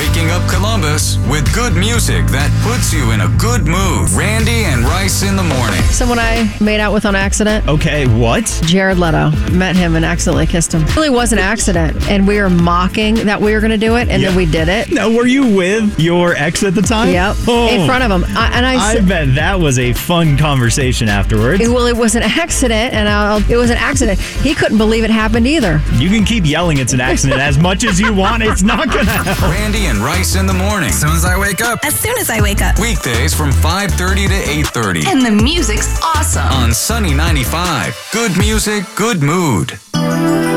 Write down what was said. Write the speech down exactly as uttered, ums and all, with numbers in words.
Waking up Columbus with good music that puts you in a good mood. Randy and Rice in the morning. Someone I made out with on accident. Okay, what? Jared Leto. Met him and accidentally kissed him. It really was an accident. And we were mocking that we were going to do it, and Yeah. then we did it. Now, were you with your ex at the time? Yep. Oh, In front of him. I, and I, I said, bet that was a fun conversation afterwards. it, well, it was an accident, and I'll, it was an accident. He couldn't believe it happened either. You can keep yelling it's an accident as much as you want. It's not going to help. Randy and Rice in the morning. As soon as I wake up. As soon as I wake up. Weekdays from five thirty to eight thirty. And the music's awesome. On Sunny ninety-five. Good music, good mood.